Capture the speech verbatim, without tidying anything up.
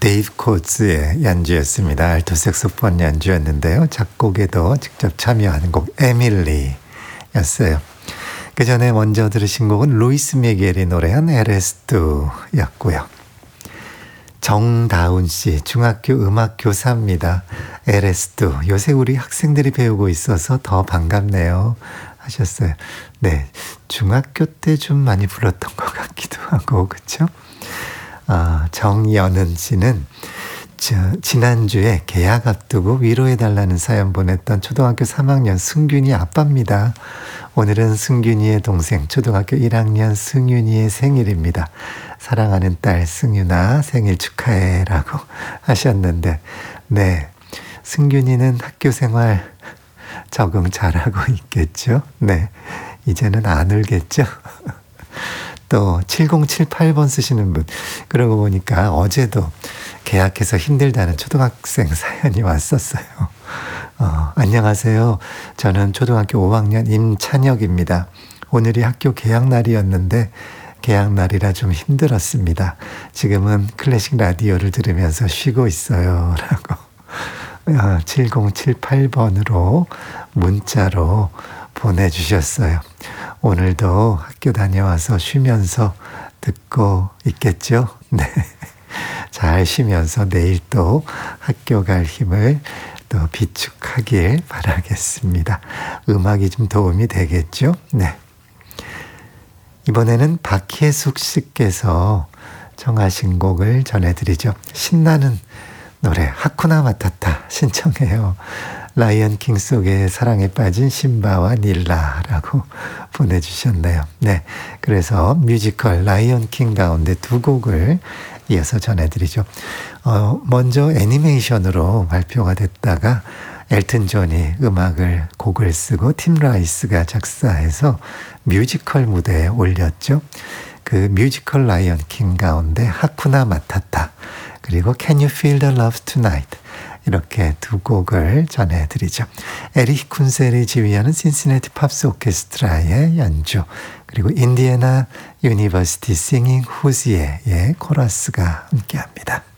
데이브 코츠의 연주였습니다. 알토 색소폰 연주였는데요. 작곡에도 직접 참여하는 곡 에밀리였어요. 그 전에 먼저 들으신 곡은 루이스 미겔이 노래한 에레스트였고요. 정다운 씨, 중학교 음악 교사입니다. 에레스트, 요새 우리 학생들이 배우고 있어서 더 반갑네요 하셨어요. 네, 중학교 때 좀 많이 불렀던 것 같기도 하고, 그렇죠? 아, 정연은 씨는 저, 지난주에 개학 앞두고 위로해달라는 사연 보냈던 초등학교 삼 학년 승균이 아빠입니다. 오늘은 승균이의 동생 초등학교 일 학년 승윤이의 생일입니다. 사랑하는 딸 승윤아 생일 축하해 라고 하셨는데, 네, 승균이는 학교 생활 적응 잘하고 있겠죠. 네, 이제는 안 울겠죠. 또 칠공칠팔 번 쓰시는 분, 그러고 보니까 어제도 개학해서 힘들다는 초등학생 사연이 왔었어요. 어, 안녕하세요. 저는 초등학교 오 학년 임찬혁입니다. 오늘이 학교 개학날이었는데 개학날이라 좀 힘들었습니다. 지금은 클래식 라디오를 들으면서 쉬고 있어요 라고 어, 칠공칠팔 번으로 문자로 보내주셨어요. 오늘도 학교 다녀와서 쉬면서 듣고 있겠죠? 네. 잘 쉬면서 내일 또 학교 갈 힘을 또 비축하길 바라겠습니다. 음악이 좀 도움이 되겠죠? 네. 이번에는 박혜숙 씨께서 청하신 곡을 전해드리죠. 신나는 노래 하쿠나 마타타 신청해요. 라이언 킹 속의 사랑에 빠진 심바와 닐라라고 보내주셨네요. 네, 그래서 뮤지컬 라이언 킹 가운데 두 곡을 이어서 전해드리죠. 어, 먼저 애니메이션으로 발표가 됐다가 엘튼 존이 음악을 곡을 쓰고 팀 라이스가 작사해서 뮤지컬 무대에 올렸죠. 그 뮤지컬 라이언 킹 가운데 하쿠나 마타타 그리고 Can You Feel the Love Tonight 이렇게 두 곡을 전해드리죠. 에릭 쿤셀이 지휘하는 신시내티 팝스 오케스트라의 연주, 그리고 인디애나 유니버시티 싱잉 후지에의 코러스가 함께합니다.